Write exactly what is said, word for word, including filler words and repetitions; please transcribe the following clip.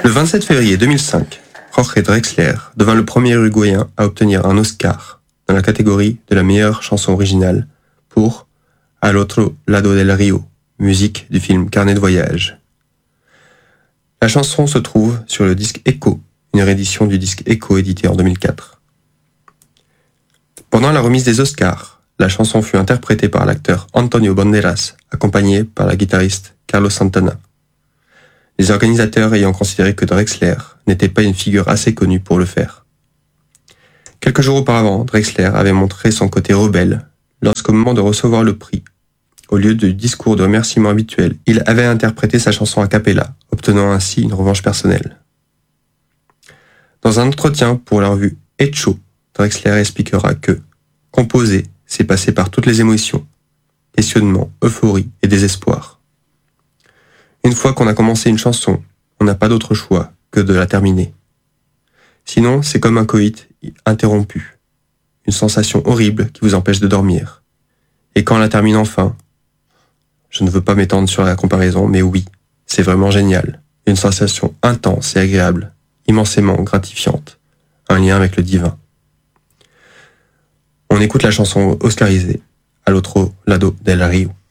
Le vingt-sept février deux mille cinq, Jorge Drexler devint le premier Uruguayen à obtenir un Oscar dans la catégorie de la meilleure chanson originale pour Al otro lado del río, musique du film Carnet de voyage. La chanson se trouve sur le disque Echo, une réédition du disque Echo édité en deux mille quatre. Pendant la remise des Oscars, la chanson fut interprétée par l'acteur Antonio Banderas, accompagné par la guitariste Carlos Santana. Les organisateurs ayant considéré que Drexler n'était pas une figure assez connue pour le faire. Quelques jours auparavant, Drexler avait montré son côté rebelle lorsqu'au moment de recevoir le prix, au lieu du discours de remerciement habituel, il avait interprété sa chanson a cappella, obtenant ainsi une revanche personnelle. Dans un entretien pour la revue Hecho, Drexler expliquera que « composer, c'est passer par toutes les émotions, questionnement, euphorie et désespoir. Une fois qu'on a commencé une chanson, on n'a pas d'autre choix que de la terminer. Sinon, c'est comme un coït interrompu, une sensation horrible qui vous empêche de dormir. Et quand on la termine enfin, je ne veux pas m'étendre sur la comparaison, mais oui, c'est vraiment génial. Une sensation intense et agréable, immensément gratifiante, un lien avec le divin. » On écoute la chanson oscarisée, Al otro lado del río.